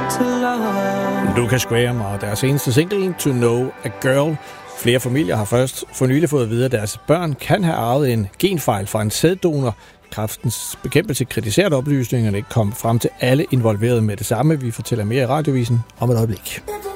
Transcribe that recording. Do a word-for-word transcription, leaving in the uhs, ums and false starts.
to love. Lucas Graham og deres eneste single, To Know a Girl. Flere familier har først for nylig fået at vide, at deres børn kan have arvet en genfejl fra en sæddonor. Kræftens Bekæmpelse kritiserer, at oplysningerne ikke kom frem til alle involverede med det samme. Vi fortæller mere i radiovisen om et øjeblik.